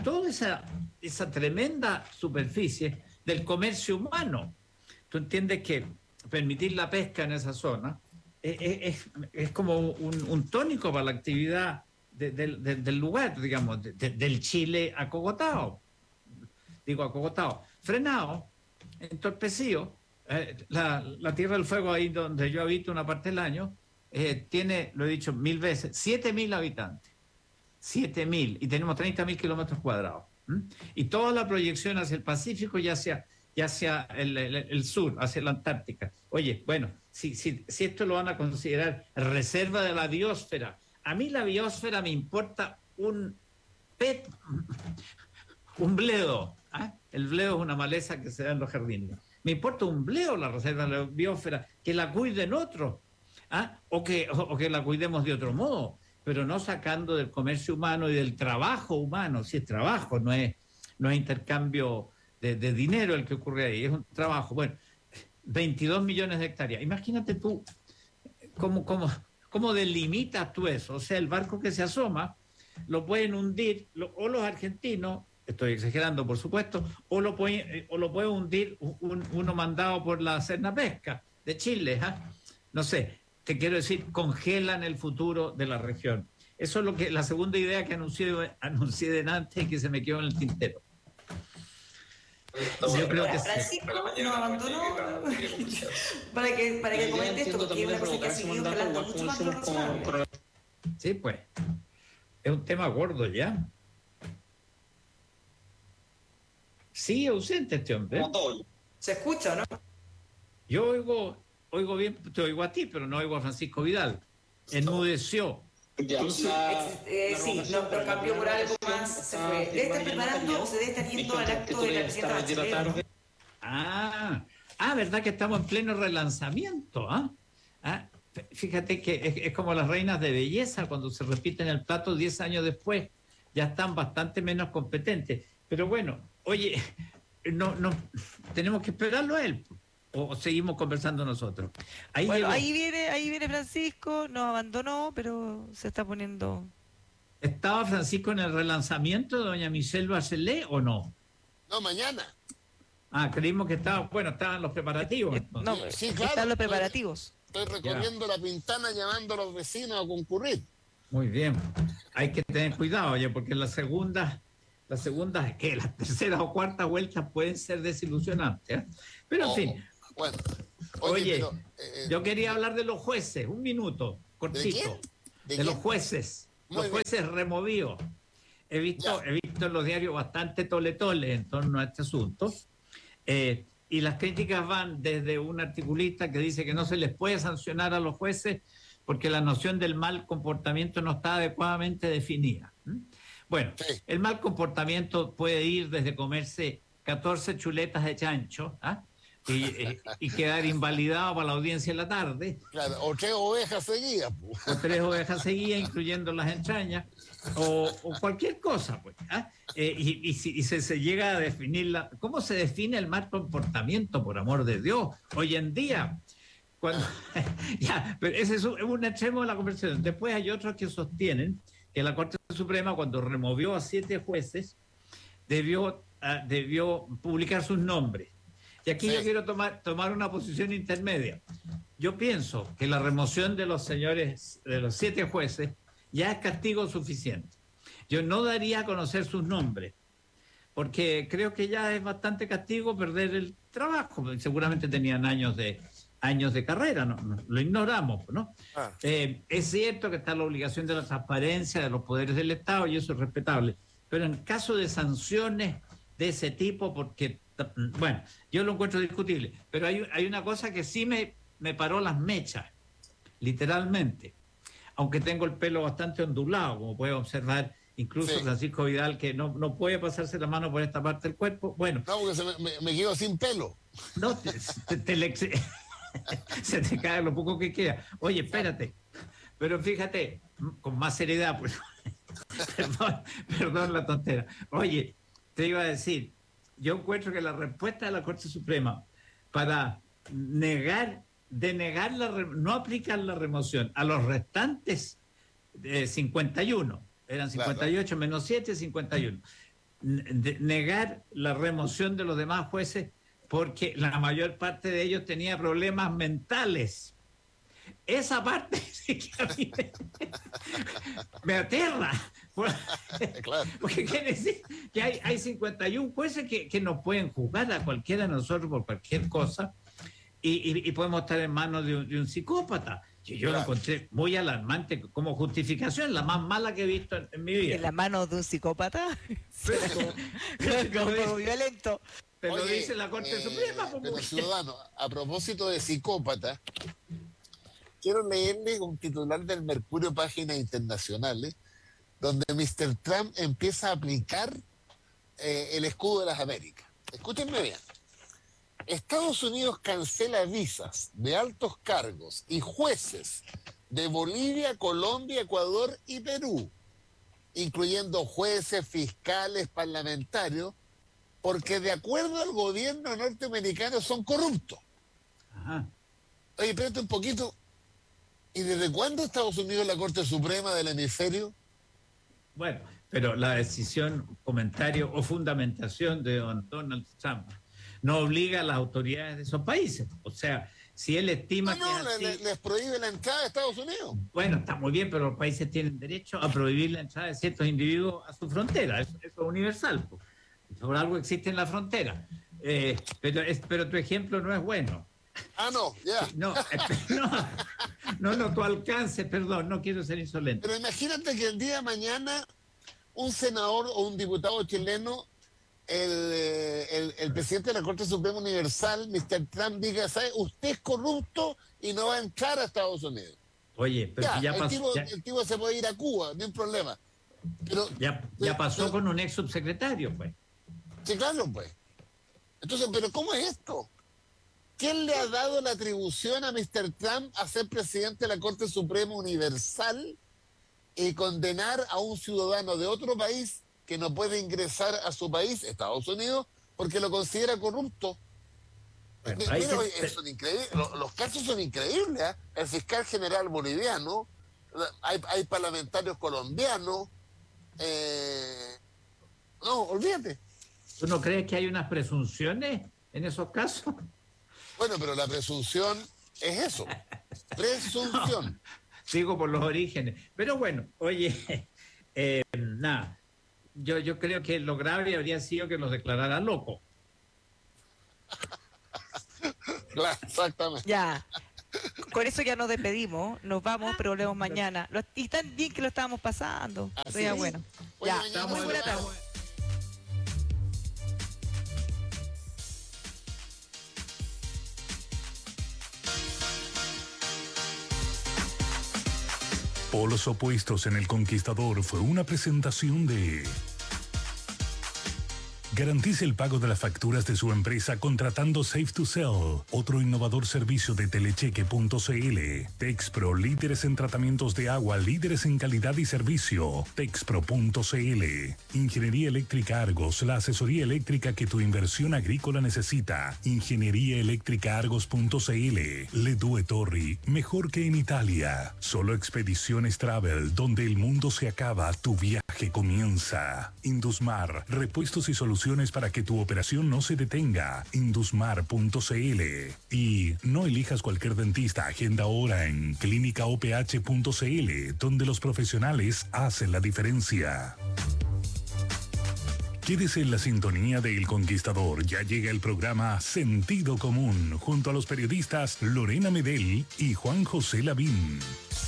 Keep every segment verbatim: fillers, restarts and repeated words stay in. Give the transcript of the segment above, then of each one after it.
toda esa, esa tremenda superficie del comercio humano. Tú entiendes que permitir la pesca en esa zona es, es, es como un, un tónico para la actividad de, de, de, del lugar, digamos, de, de, del Chile acogotado. Digo acogotado, frenado, entorpecido. Eh, la, la Tierra del Fuego, ahí donde yo habito una parte del año, eh, tiene, lo he dicho mil veces, siete mil habitantes. siete mil, y tenemos treinta mil kilómetros cuadrados. ¿Mm? Y toda la proyección hacia el Pacífico y hacia, y hacia el, el, el sur, hacia la Antártica. Oye, bueno, si, si, si esto lo van a considerar reserva de la biosfera, a mí la biosfera me importa un pet, un bledo. ¿eh? El bledo es una maleza que se da en los jardines. Me importa un bledo la reserva de la biosfera, que la cuiden otros, ¿eh? o, que, o, o que la cuidemos de otro modo, pero no sacando del comercio humano y del trabajo humano. Si es trabajo, no es, no es intercambio de, de dinero el que ocurre ahí, es un trabajo. Bueno, veintidós millones de hectáreas. Imagínate tú cómo, cómo, cómo delimitas tú eso. O sea, el barco que se asoma lo pueden hundir, lo, o los argentinos, estoy exagerando por supuesto, o lo puede, o lo puede hundir un, uno mandado por la Cernapesca de Chile. ¿eh? No sé. Te quiero decir, congelan el futuro de la región. Eso es lo que la segunda idea que anuncié, anuncié de antes y que se me quedó en el tintero. No, Yo creo que Francisco nos abandonó para que, para que comente esto, porque es una cosa que ha seguido escalando mucho más de lo razonable. Sí, pues, es un tema gordo ya. Sí, ausente este hombre. ¿Se escucha, no? Yo oigo... Oigo bien, te oigo a ti, pero no oigo a Francisco Vidal. Enmudeció. Ya, la, eh, la sí, no, lo cambió por algo más. Se fue. ¿Debe estar preparando o se debe estar yendo al acto de la presidenta Bachelet? Ah, ah, verdad que estamos en pleno relanzamiento. ¿ah? ¿Ah? Fíjate que es, es como las reinas de belleza, cuando se repiten el plato diez años después, ya están bastante menos competentes. Pero bueno, oye, no, no, tenemos que esperarlo a él. O seguimos conversando nosotros. Ahí bueno, llegó. ahí viene, ahí viene Francisco, nos abandonó, pero se está poniendo. ¿Estaba Francisco en el relanzamiento de doña Michelle Bachelet o no? No, mañana. Ah, creímos que estaba, bueno, estaban los preparativos. Eh, no, sí, claro, están los preparativos. Estoy, estoy recorriendo ya. la Pintana llamando a los vecinos a concurrir. Muy bien. Hay que tener cuidado, oye, porque la segunda, la segunda, que las terceras o cuartas vueltas pueden ser desilusionantes. ¿eh? Pero en oh. fin. Bueno, oye, oye pero, eh, yo quería hablar de los jueces, un minuto, cortito. ¿De, ¿De, ¿De los jueces, Muy los jueces bien. removidos. He visto, he visto en los diarios bastante tole-tole en torno a este asunto. Eh, y las críticas van desde un articulista que dice que no se les puede sancionar a los jueces porque la noción del mal comportamiento no está adecuadamente definida. ¿Mm? Bueno, sí. el mal comportamiento puede ir desde comerse catorce chuletas de chancho, ¿ah? Y, eh, y quedar invalidado para la audiencia en la tarde. Claro, o tres ovejas seguidas. Pues. O tres ovejas seguidas, incluyendo las entrañas, o, o cualquier cosa. Pues, ¿ah? eh, y, y, si, y se, se llega a definir, la, ¿cómo se define el mal comportamiento, por amor de Dios? Hoy en día, cuando, ya, pero ese es un, es un extremo de la conversación. Después hay otros que sostienen que la Corte Suprema, cuando removió a siete jueces, debió, uh, debió publicar sus nombres. Y aquí sí. yo quiero tomar, tomar una posición intermedia. Yo pienso que la remoción de los señores, de los siete jueces, ya es castigo suficiente. Yo no daría a conocer sus nombres, porque creo que ya es bastante castigo perder el trabajo. Seguramente tenían años de, años de carrera, no, no lo ignoramos, ¿no? Ah. Eh, es cierto que está la obligación de la transparencia de los poderes del Estado y eso es respetable, pero en caso de sanciones de ese tipo, porque... Bueno, yo lo encuentro discutible, pero hay, hay una cosa que sí me, me paró las mechas, literalmente, aunque tengo el pelo bastante ondulado, como puede observar incluso sí. Francisco Vidal, que no, no puede pasarse la mano por esta parte del cuerpo. Bueno, no, porque se me, me, me quedo sin pelo. No, te, te, te le, se te cae lo poco que queda. Oye, espérate, pero fíjate, con más seriedad, pues, perdón, perdón la tontera. Oye, te iba a decir, yo encuentro que la respuesta de la Corte Suprema para negar, denegar la, no aplicar la remoción a los restantes eh, cincuenta y uno, eran cincuenta y ocho claro. menos siete, cincuenta y uno. negar la remoción de los demás jueces porque la mayor parte de ellos tenía problemas mentales. Esa parte sí que a mí me, me aterra. Claro. Porque quiere decir que hay, hay cincuenta y uno jueces que, que nos pueden juzgar a cualquiera de nosotros por cualquier cosa y, y, y podemos estar en manos de un, de un psicópata. Yo, yo Claro. lo encontré muy alarmante como justificación, la más mala que he visto en, en mi vida. En las manos de un psicópata. Suena como, como, como violento. Te lo Oye, dice la Corte eh, Suprema. Pues, pero mujer. ciudadano, a propósito de psicópata, quiero leerle un titular del Mercurio, Páginas Internacionales, donde mister Trump empieza a aplicar eh, el escudo de las Américas. Escúchenme bien. Estados Unidos cancela visas de altos cargos y jueces de Bolivia, Colombia, Ecuador y Perú, incluyendo jueces, fiscales, parlamentarios, porque de acuerdo al gobierno norteamericano son corruptos. Ajá. Oye, espérate un poquito. ¿Y desde cuándo Estados Unidos es la Corte Suprema del Hemisferio? Bueno, pero la decisión, comentario o fundamentación de don Donald Trump no obliga a las autoridades de esos países. O sea, si él estima No, no, que es así, le- le- les prohíbe la entrada a Estados Unidos. bueno, está muy bien, pero los países tienen derecho a prohibir la entrada de ciertos individuos a su frontera. Eso, eso es universal. Pues. Por algo existe en la frontera. Eh, pero, es, pero tu ejemplo no es bueno. Ah, no, ya. No, eh, no, no, no, tu alcance, perdón, no quiero ser insolente. Pero imagínate que el día de mañana un senador o un diputado chileno, el, eh, el, el presidente de la Corte Suprema Universal, mister Trump, diga, ¿sabe? Usted es corrupto y no va a entrar a Estados Unidos. Oye, pero Ya, si ya el, pasó, tipo, ya, el tipo se puede ir a Cuba, no hay problema. Pero, ya, ya pasó pero- con un ex subsecretario, pues. sí, claro, pues. Entonces, ¿pero cómo es esto? ¿Quién le ha dado la atribución a mister Trump a ser presidente de la Corte Suprema Universal y condenar a un ciudadano de otro país que no puede ingresar a su país, Estados Unidos, porque lo considera corrupto? Bueno, Mira, hay que- oye, son increíbles. Los, los casos son increíbles. ¿eh? El fiscal general boliviano, hay, hay parlamentarios colombianos. eh, No, olvídate. ¿Tú no crees que hay unas presunciones en esos casos? Bueno, pero la presunción es eso. Presunción. Sigo por los orígenes. Pero bueno, oye, eh, nada, yo, yo creo que lo grave habría sido que los declarara loco. Claro, exactamente. Ya. Con eso ya nos despedimos. Nos vamos, pero volvemos mañana. Lo- y tan bien que lo estábamos pasando. Así Pero ya es. bueno. Oye, Ya. mañana Muy se buena va- tarde. Polos opuestos en El Conquistador fue una presentación de... Garantice el pago de las facturas de su empresa contratando Safe to Sell, otro innovador servicio de telecheque punto c l. Texpro, líderes en tratamientos de agua, líderes en calidad y servicio. Texpro punto c l. Ingeniería Eléctrica Argos, la asesoría eléctrica que tu inversión agrícola necesita. Ingeniería Eléctrica Argos punto c l. Le Due Torri, mejor que en Italia. Solo Expediciones Travel, donde el mundo se acaba, tu viaje comienza. Indusmar, repuestos y soluciones para que tu operación no se detenga. Indusmar punto c l. Y no elijas cualquier dentista, agenda ahora en clínica o p h punto c l, donde los profesionales hacen la diferencia. Quédese en la sintonía de El Conquistador. Ya llega el programa Sentido Común, junto a los periodistas Lorena Medel y Juan José Lavín.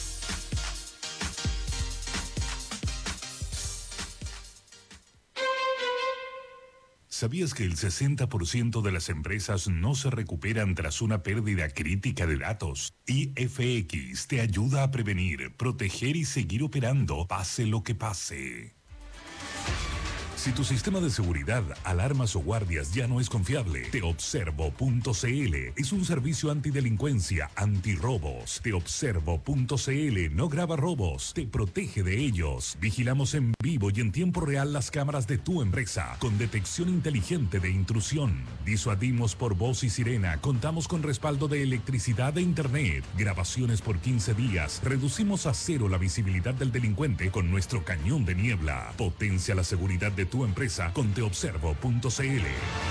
¿Sabías que el sesenta por ciento de las empresas no se recuperan tras una pérdida crítica de datos? I F X te ayuda a prevenir, proteger y seguir operando, pase lo que pase. Si tu sistema de seguridad, alarmas o guardias ya no es confiable, Teobservo punto c l es un servicio antidelincuencia, antirrobos. Teobservo punto c l no graba robos, te protege de ellos. Vigilamos en vivo y en tiempo real las cámaras de tu empresa, con detección inteligente de intrusión. Disuadimos por voz y sirena, contamos con respaldo de electricidad e internet. Grabaciones por quince días, reducimos a cero la visibilidad del delincuente con nuestro cañón de niebla. Potencia la seguridad de tu empresa con teobservo punto cl.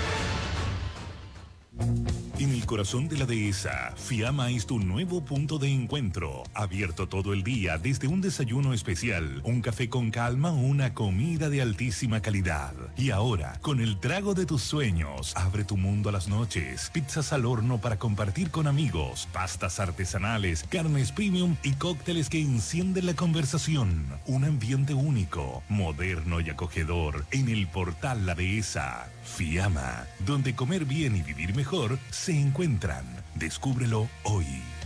En el corazón de la dehesa, Fiamma es tu nuevo punto de encuentro. Abierto todo el día, desde un desayuno especial, un café con calma o una comida de altísima calidad. Y ahora, con el trago de tus sueños, abre tu mundo a las noches. Pizzas al horno para compartir con amigos, pastas artesanales, carnes premium y cócteles que encienden la conversación. Un ambiente único, moderno y acogedor en el portal La Dehesa. Fiamma, donde comer bien y vivir mejor se encuentran. Descúbrelo hoy.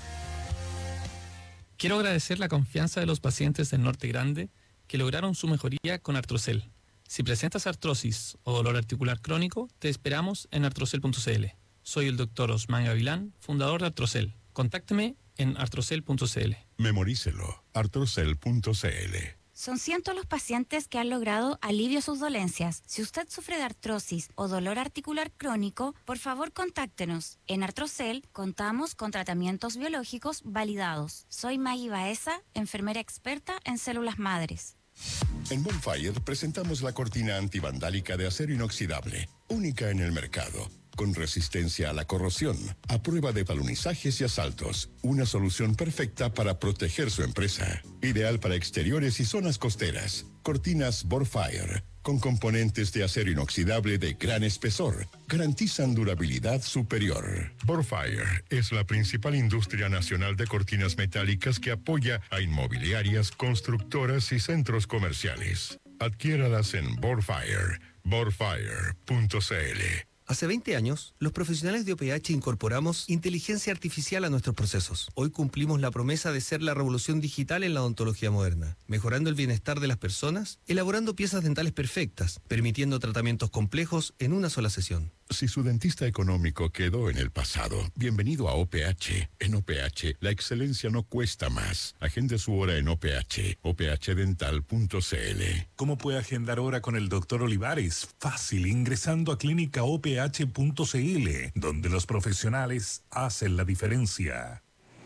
Quiero agradecer la confianza de los pacientes del Norte Grande que lograron su mejoría con Artrocel. Si presentas artrosis o dolor articular crónico, te esperamos en artrocel punto cl. Soy el doctor Osman Gavilán, fundador de Artrocel. Contácteme en artrocel punto cl. Memorícelo, artrocel punto cl. Son cientos los pacientes que han logrado alivio a sus dolencias. Si usted sufre de artrosis o dolor articular crónico, por favor contáctenos. En Artrocel contamos con tratamientos biológicos validados. Soy Maggie Baeza, enfermera experta en células madres. En Bonfire presentamos la cortina antivandálica de acero inoxidable, única en el mercado. Con resistencia a la corrosión, a prueba de talonizajes y asaltos. Una solución perfecta para proteger su empresa. Ideal para exteriores y zonas costeras. Cortinas Bonfire, con componentes de acero inoxidable de gran espesor. Garantizan durabilidad superior. Bonfire es la principal industria nacional de cortinas metálicas que apoya a inmobiliarias, constructoras y centros comerciales. Adquiéralas en Bonfire, bonfire punto cl. Hace veinte años, los profesionales de O P H incorporamos inteligencia artificial a nuestros procesos. Hoy cumplimos la promesa de ser la revolución digital en la odontología moderna, mejorando el bienestar de las personas, elaborando piezas dentales perfectas, permitiendo tratamientos complejos en una sola sesión. Si su dentista económico quedó en el pasado, bienvenido a O P H. En O P H, la excelencia no cuesta más. Agende su hora en O P H, o p h dental punto cl. ¿Cómo puede agendar hora con el doctor Olivares? Fácil, ingresando a clínica o p h punto cl, donde los profesionales hacen la diferencia.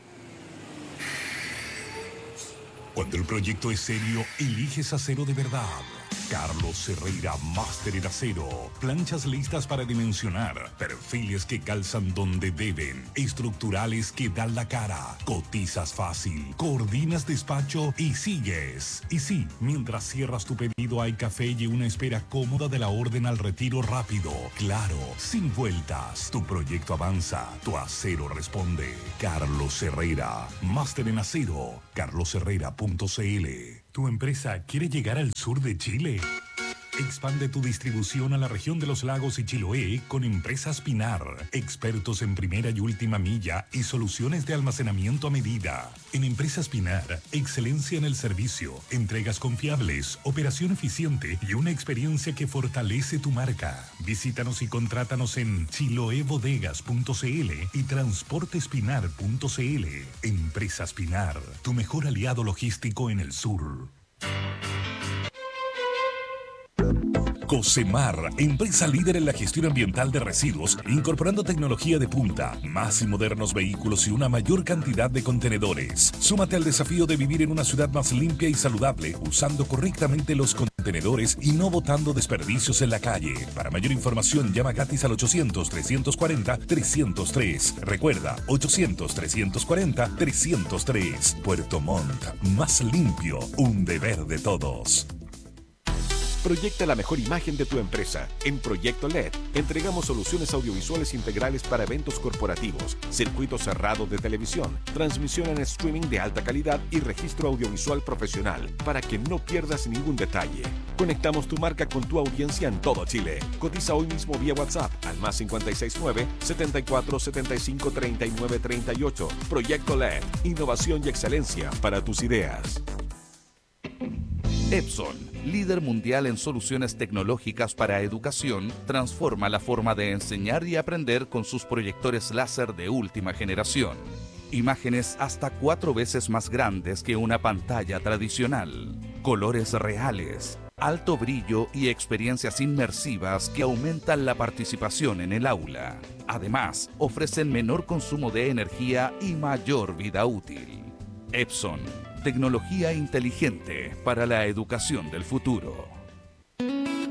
Cuando el proyecto es serio, eliges acero de verdad. Carlos Herrera, máster en acero. Planchas listas para dimensionar. Perfiles que calzan donde deben. Estructurales que dan la cara. Cotizas fácil. Coordinas despacho y sigues. Y sí, mientras cierras tu pedido hay café y una espera cómoda de la orden al retiro rápido. Claro, sin vueltas. Tu proyecto avanza. Tu acero responde. Carlos Herrera, máster en acero. carlos herrera punto cl. ¿Tu empresa quiere llegar al sur de Chile? Expande tu distribución a la región de los lagos y Chiloé con Empresas Pinar, expertos en primera y última milla y soluciones de almacenamiento a medida. En Empresas Pinar, excelencia en el servicio, entregas confiables, operación eficiente y una experiencia que fortalece tu marca. Visítanos y contrátanos en chiloé bodegas punto cl y transportespinar punto cl. Empresas Pinar, tu mejor aliado logístico en el sur. Cocemar, empresa líder en la gestión ambiental de residuos, incorporando tecnología de punta, más y modernos vehículos y una mayor cantidad de contenedores. Súmate al desafío de vivir en una ciudad más limpia y saludable, usando correctamente los contenedores y no botando desperdicios en la calle. Para mayor información, llama gratis al ochocientos, trescientos cuarenta, trescientos tres. Recuerda, ochocientos, trescientos cuarenta, trescientos tres. Puerto Montt, más limpio, un deber de todos. Proyecta la mejor imagen de tu empresa. En Proyecto L E D, entregamos soluciones audiovisuales integrales para eventos corporativos, circuito cerrado de televisión, transmisión en streaming de alta calidad y registro audiovisual profesional, para que no pierdas ningún detalle. Conectamos tu marca con tu audiencia en todo Chile. Cotiza hoy mismo vía WhatsApp al más cinco seis nueve, setenta y cuatro, setenta y cinco, treinta y nueve, treinta y ocho. Proyecto L E D, innovación y excelencia para tus ideas. Epson, líder mundial en soluciones tecnológicas para educación, transforma la forma de enseñar y aprender con sus proyectores láser de última generación. Imágenes hasta cuatro veces más grandes que una pantalla tradicional. Colores reales, alto brillo y experiencias inmersivas que aumentan la participación en el aula. Además, ofrecen menor consumo de energía y mayor vida útil. Epson, tecnología inteligente para la educación del futuro.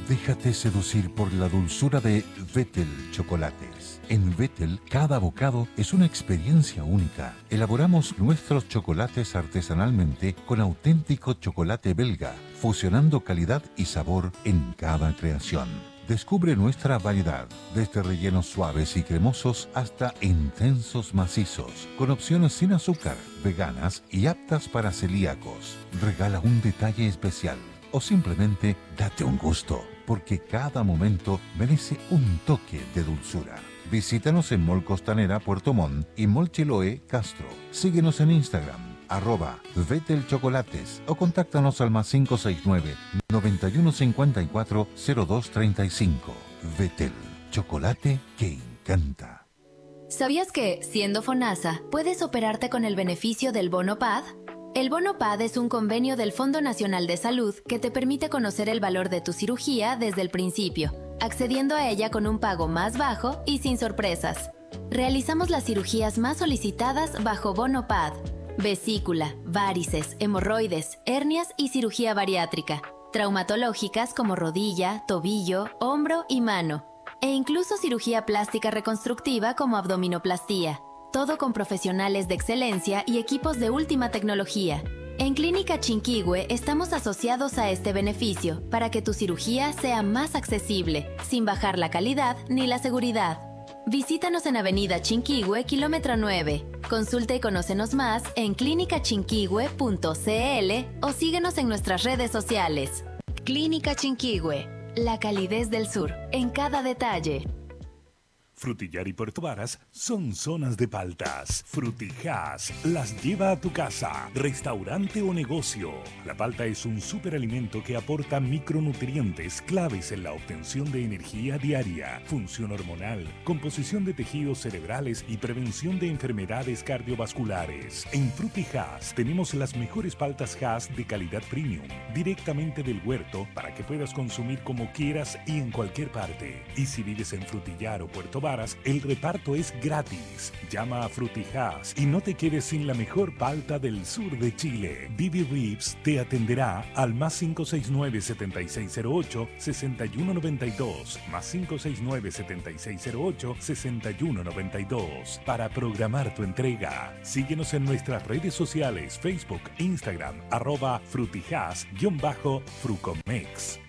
Déjate seducir por la dulzura de Vettel Chocolates. En Vettel, cada bocado es una experiencia única. Elaboramos nuestros chocolates artesanalmente con auténtico chocolate belga, fusionando calidad y sabor en cada creación. Descubre nuestra variedad, desde rellenos suaves y cremosos hasta intensos macizos, con opciones sin azúcar, veganas y aptas para celíacos. Regala un detalle especial o simplemente date un gusto, porque cada momento merece un toque de dulzura. Visítanos en Mall Costanera Puerto Montt y Mall Chiloé Castro. Síguenos en Instagram, arroba Vettel Chocolates, o contáctanos al más cinco seis nueve, noventa y uno cincuenta y cuatro, cero dos treinta y cinco. Vettel, chocolate que encanta. ¿Sabías que, siendo FONASA, puedes operarte con el beneficio del Bono P A D? El Bono P A D es un convenio del Fondo Nacional de Salud que te permite conocer el valor de tu cirugía desde el principio, accediendo a ella con un pago más bajo y sin sorpresas. Realizamos las cirugías más solicitadas bajo Bono P A D: vesícula, varices, hemorroides, hernias y cirugía bariátrica, traumatológicas como rodilla, tobillo, hombro y mano, e incluso cirugía plástica reconstructiva como abdominoplastía. Todo con profesionales de excelencia y equipos de última tecnología. En Clínica Chinquihue estamos asociados a este beneficio para que tu cirugía sea más accesible, sin bajar la calidad ni la seguridad. Visítanos en Avenida Chinquihue, kilómetro nueve. Consulta y conócenos más en clínica chinquihue punto c l o síguenos en nuestras redes sociales. Clínica Chinquihue, la calidez del sur, en cada detalle. Frutillar y Puerto Varas son zonas de paltas. Frutijas las lleva a tu casa, restaurante o negocio. La palta es un superalimento que aporta micronutrientes claves en la obtención de energía diaria, función hormonal, composición de tejidos cerebrales y prevención de enfermedades cardiovasculares. En Frutijas tenemos las mejores paltas Hass de calidad premium, directamente del huerto para que puedas consumir como quieras y en cualquier parte. Y si vives en Frutillar o Puerto Varas, el reparto es gratis. Llama a Frutijas y no te quedes sin la mejor palta del sur de Chile. Bibi Ribs te atenderá al más cinco seis nueve, siete seis cero ocho, seis uno nueve dos, más cinco seis nueve, siete seis cero ocho, seis uno nueve dos para programar tu entrega. Síguenos en nuestras redes sociales, Facebook, Instagram, arroba frutijas-frucomex.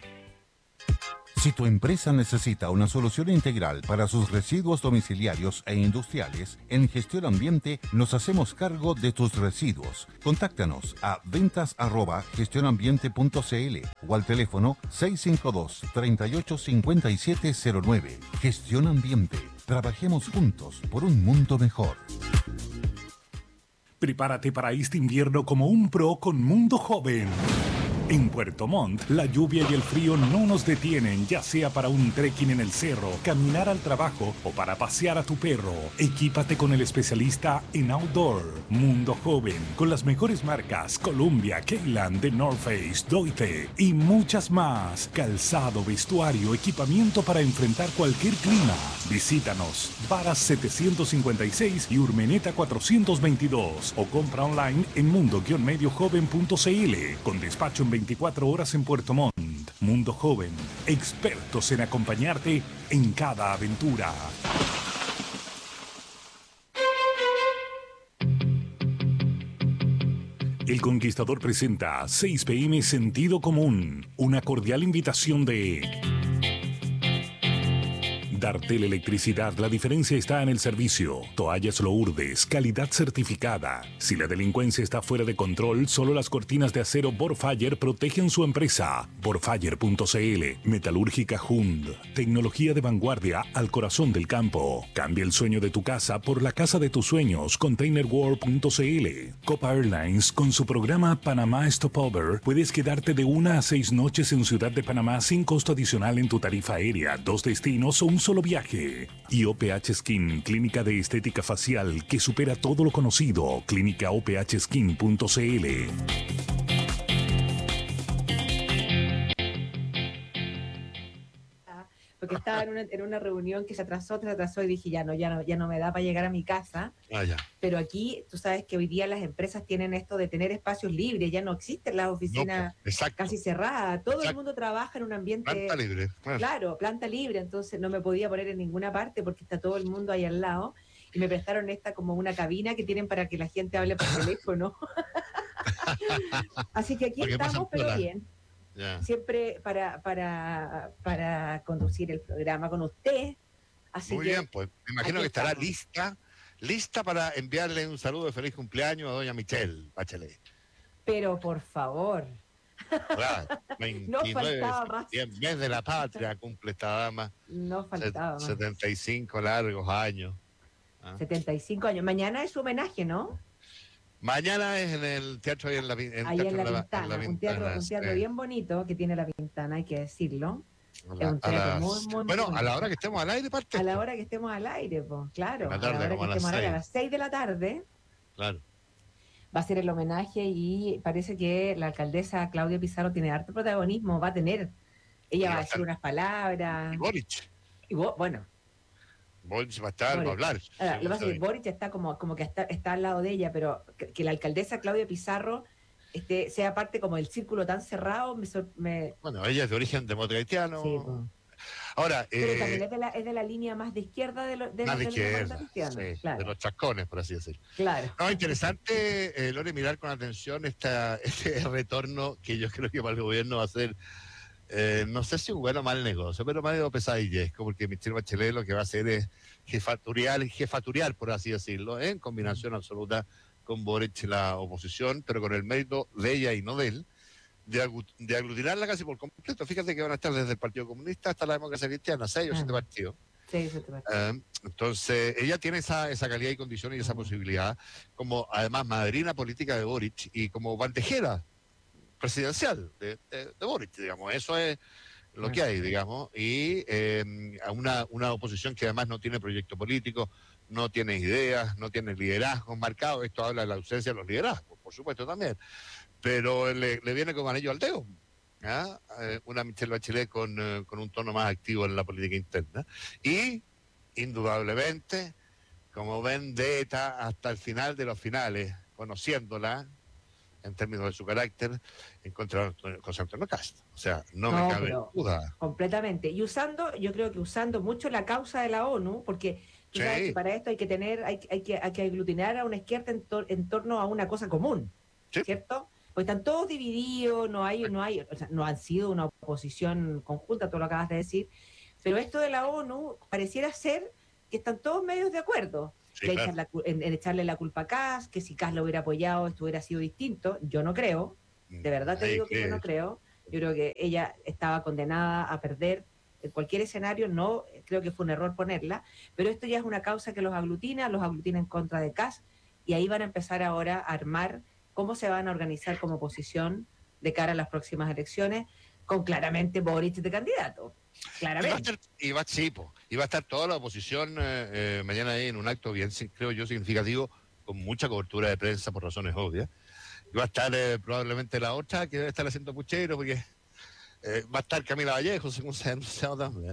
Si tu empresa necesita una solución integral para sus residuos domiciliarios e industriales, en Gestión Ambiente nos hacemos cargo de tus residuos. Contáctanos a ventas arroba gestionambiente punto c l o al teléfono seis cinco dos, tres ocho cinco siete cero nueve. Gestión Ambiente. Trabajemos juntos por un mundo mejor. Prepárate para este invierno como un pro con Mundo Joven. En Puerto Montt, la lluvia y el frío no nos detienen, ya sea para un trekking en el cerro, caminar al trabajo o para pasear a tu perro. Equípate con el especialista en outdoor, Mundo Joven, con las mejores marcas Columbia, Keyland, The North Face, Doite y muchas más. Calzado, vestuario, equipamiento para enfrentar cualquier clima. Visítanos, Varas setecientos cincuenta y seis y Urmeneta cuatrocientos veintidós o compra online en mundo guion medio joven punto c l con despacho en veinticuatro horas en Puerto Montt. Mundo Joven, expertos en acompañarte en cada aventura. El Conquistador presenta seis p m Sentido Común, una cordial invitación de Dartel Electricidad. La diferencia está en el servicio. Toallas Lourdes, calidad certificada. Si la delincuencia está fuera de control, solo las cortinas de acero Borfire protegen su empresa. Borfire punto c l. Metalúrgica Hund. Tecnología de vanguardia al corazón del campo. Cambia el sueño de tu casa por la casa de tus sueños. Containerworld punto c l. Copa Airlines, con su programa Panamá Stopover, puedes quedarte de una a seis noches en Ciudad de Panamá sin costo adicional en tu tarifa aérea, dos destinos o un solo viaje. Y O P H Skin, clínica de estética facial que supera todo lo conocido. Clínica o p h skin punto c l. porque estaba en una, en una reunión que se atrasó, se atrasó y dije, ya no, ya no, ya no me da para llegar a mi casa. Ah, ya. Pero aquí, tú sabes que hoy día las empresas tienen esto de tener espacios libres, ya no existen las oficinas No, exacto. casi cerradas, todo Exacto. el mundo trabaja en un ambiente... Planta libre. Claro. Claro, planta libre, entonces no me podía poner en ninguna parte porque está todo el mundo ahí al lado. Y me prestaron esta como una cabina que tienen para que la gente hable por teléfono. Así que aquí estamos, pero bien. Ya. Siempre para, para, para conducir el programa con usted. Así Muy que, bien, pues me imagino que estará estamos. lista, lista para enviarle un saludo de feliz cumpleaños a doña Michelle Bachelet. Pero por favor. Claro, No faltaba más. En mes de la patria cumple esta dama. No faltaba más. setenta y cinco largos años. ¿Ah? setenta y cinco años. Mañana es su homenaje, ¿no? Mañana es en el teatro ahí en la, en ahí teatro en la, en la, Pintana, en la un teatro, Pintana, un teatro sí. bien bonito que tiene la Pintana, hay que decirlo. A es la- un a teatro las- muy, muy bueno, bonito. a la hora que estemos al aire, parte. A la hora que estemos al aire, pues, claro. En la a tarde, la hora como que a las estemos al aire, a seis. las seis de la tarde, Claro. va a ser el homenaje y parece que la alcaldesa Claudia Pizarro tiene harto protagonismo, va a tener. Ella Y va va a a decir estar- unas palabras. Y Boric. Y vos, bueno, Boric va a estar, va a Boric. hablar. Ahora, según lo que pasa se es que ve. Boric está como, como que está, está al lado de ella, pero que, que la alcaldesa Claudia Pizarro este, sea parte como del círculo tan cerrado, me, sor- me Bueno, ella es de origen demócrata haitiano. sí, pues. Ahora, Pero eh, también es de, la, es de la línea más de izquierda de, lo, de, más los- de de los izquierda, demócratas cristianos. sí, Claro, de los chascones, por así decirlo. claro. No, interesante, eh, Lore, mirar con atención esta, este retorno que yo creo que para el gobierno va a ser, eh, no sé si un bueno o mal negocio, pero medio pesadillesco, porque Michelle Bachelet lo que va a hacer es jefaturial, jefaturial, por así decirlo, en combinación absoluta con Boric, la oposición, pero con el mérito de ella y no de él, de, agu- de aglutinarla casi por completo. Fíjate que van a estar desde el Partido Comunista hasta la Democracia Cristiana, seis o siete Ah. partidos. Sí, eso te parece. Eh, entonces, ella tiene esa, esa calidad y condiciones y esa posibilidad, como además madrina política de Boric y como bandejera presidencial de, de- de Boric, digamos. Eso es lo que hay, digamos. Y eh, a una, una oposición que además no tiene proyecto político, no tiene ideas, no tiene liderazgo marcado. Esto habla de la ausencia de los liderazgos, por supuesto también. Pero le, le viene como anillo al dedo. ¿Ah? Eh, una Michelle Bachelet con, eh, con un tono más activo en la política interna. Y, indudablemente, como vendetta hasta el final de los finales, conociéndola en términos de su carácter, en contra de José Antonio Castro. O sea, no, No, me cabe pero- duda. Completamente. Y usando, yo creo que usando mucho la causa de la ONU, porque tú Sí. sabes que para esto hay que tener, hay, hay que, hay que aglutinar a una izquierda en, tor- en torno a una cosa común, Sí. ¿cierto? Pues están todos divididos, no hay, no hay, o sea, no han sido una oposición conjunta, tú lo acabas de decir, pero esto de la ONU pareciera ser que están todos medios de acuerdo. Sí, Que hay claro. echar la cu- en, en echarle la culpa a Kass, que si Kass lo hubiera apoyado esto hubiera sido distinto. Yo no creo, de verdad te Hay digo que yo que- no creo. Yo creo que ella estaba condenada a perder en cualquier escenario, no creo que fue un error ponerla, pero esto ya es una causa que los aglutina, los aglutina en contra de Kass, y ahí van a empezar ahora a armar cómo se van a organizar como oposición de cara a las próximas elecciones, con claramente Boric de candidato. Y va a Claramente. estar, y va, sí, po, y va a estar toda la oposición eh, eh, mañana ahí en un acto bien, sí, creo yo, significativo, con mucha cobertura de prensa por razones obvias. Y va a estar eh, probablemente la otra, que debe estar haciendo puchero, porque eh, va a estar Camila Vallejo, según se ha anunciado también.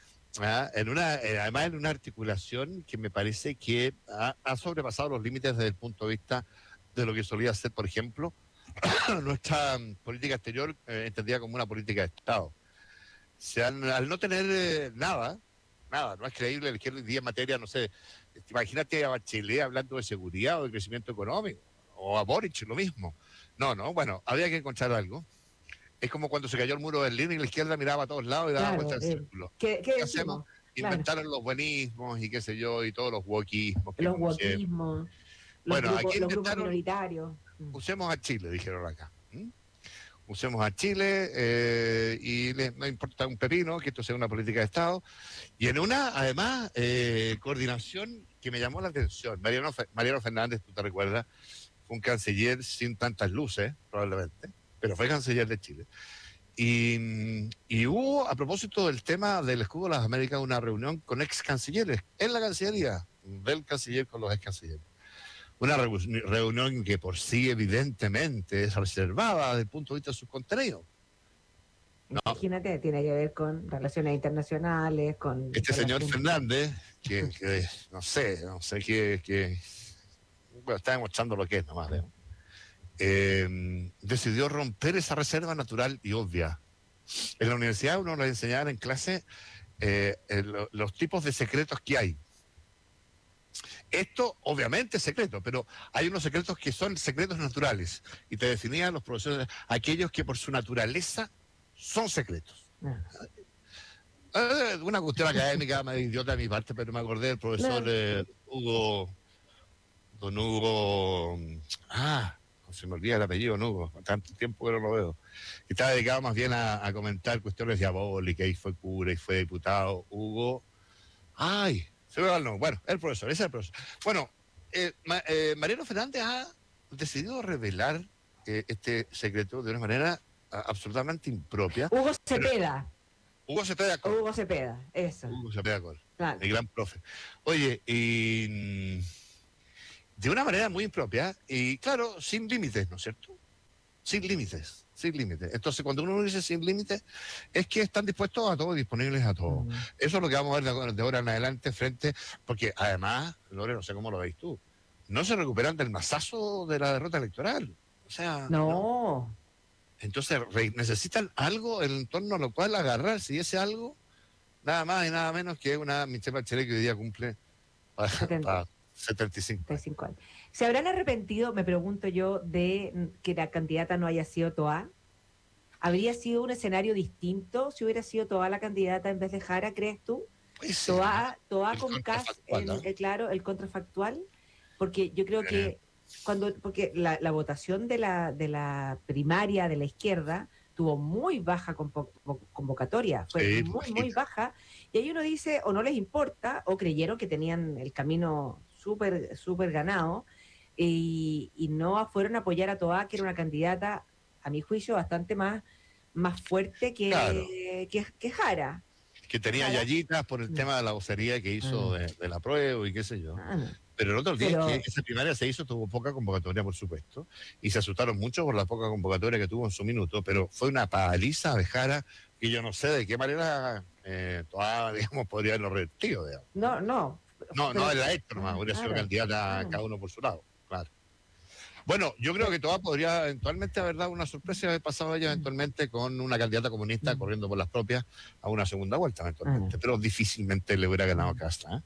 Ah, en una, eh, además, en una articulación que me parece que ha, ha sobrepasado los límites desde el punto de vista de lo que solía ser, por ejemplo, nuestra mm, política exterior, eh, entendida como una política de Estado. Se han, al no tener eh, nada, nada, no es creíble la izquierda hoy día en materia, no sé, imagínate a Bachelet hablando de seguridad o de crecimiento económico, o a Boric lo mismo. No, no, bueno, había que encontrar algo. Es como cuando se cayó el muro de Berlín y la izquierda miraba a todos lados y daba Claro, vuelta en eh, círculo. ¿Qué, qué ¿Qué decimos? hacemos? Claro. Inventaron los buenismos y qué sé yo, y todos los wokismos. que Los como siempre. wokismos, los, Bueno, grupos, aquí los grupos intentaron- minoritarios. Usemos a Chile, dijeron acá. ¿Mm? Usemos a Chile eh, y le- no importa un pepino que esto sea una política de Estado. Y en una, además, eh, coordinación que me llamó la atención. Mariano, Fe- Mariano Fernández, tú te recuerdas, fue un canciller sin tantas luces, probablemente, pero fue canciller de Chile. Y, y hubo, a propósito del tema del escudo de las Américas, una reunión con ex cancilleres en la Cancillería, del canciller con los ex cancilleres. Una reu- reunión que por sí evidentemente es reservada desde el punto de vista de sus contenidos. No. Imagínate, tiene que ver con relaciones internacionales, con... Este señor relaciones- Fernández, que, que no sé, no sé qué, qué- bueno, está demostrando lo que es nomás, veo. Eh, decidió romper esa reserva natural y obvia. En la universidad uno nos enseñaba en clase eh, el- los tipos de secretos que hay. Esto obviamente es secreto, pero hay unos secretos que son secretos naturales y te definían los profesores aquellos que por su naturaleza son secretos. Eh, una cuestión académica más idiota de mi parte, pero me acordé del profesor No. eh, Hugo, don Hugo, ah, se me olvida el apellido, don Hugo, tanto tiempo que no lo veo, que estaba dedicado más bien a, a comentar cuestiones diabólicas y fue cura y fue diputado. Hugo, ay, se me va el nombre. Bueno, el profesor, ese es el profesor. Bueno, eh, Ma- eh, Mariano Fernández ha decidido revelar eh, este secreto de una manera ah, absolutamente impropia. Hugo Pero- Cepeda. Hugo Cepeda Col. Hugo Cepeda, eso. Hugo Cepeda Col, Claro. el gran profe. Oye, y mm, de una manera muy impropia y claro, sin límites, ¿no es cierto? Sin límites, sin límites. Entonces, cuando uno dice sin límites, es que están dispuestos a todo, disponibles a todo. Mm. Eso es lo que vamos a ver de, de ahora en adelante frente, porque además, Lore, no sé cómo lo veis tú, no se recuperan del masazo de la derrota electoral. O sea, No. entonces re- necesitan algo en torno a lo cual agarrarse, y ese algo, nada más y nada menos que una Michelle Bachelet que hoy día cumple para, para setenta y cinco. setenta y cinco años. ¿Se habrán arrepentido, me pregunto yo, de mm, que la candidata no haya sido Toá? ¿Habría sido un escenario distinto si hubiera sido Toá la candidata en vez de Jara, crees tú? Pues sí, Toá, Toá el con Cas, contrafactual, el- ¿no? el- claro, el contrafactual, porque yo creo que Eh. cuando, porque la, la votación de la, de la primaria de la izquierda tuvo muy baja convo- convocatoria, fue Sí, muy, bajita. muy baja, y ahí uno dice, o no les importa, o creyeron que tenían el camino súper, súper ganado, y, y no fueron a apoyar a Toá, que era una candidata, a mi juicio, bastante más, más fuerte que, Claro. que, que Jara. Que tenía Jara. yayitas por el tema de la vocería que hizo Ah. de, de la prueba y qué sé yo. Ah, no. Pero el otro día Pero- que esa primaria se hizo, tuvo poca convocatoria, por supuesto, y se asustaron mucho por la poca convocatoria que tuvo en su minuto, pero fue una paliza de Jara que yo no sé de qué manera eh, toda, digamos, podría haberlo revertido, digamos. No, no. No, Pero- no era esto nomás, hubiera sido Claro, candidata claro. cada uno por su lado, claro. Bueno, yo creo que Toa podría eventualmente haber dado una sorpresa y haber pasado ella eventualmente con una candidata comunista Mm. corriendo por las propias a una segunda vuelta Ah, eventualmente, pero difícilmente le hubiera ganado a Casta. ¿eh?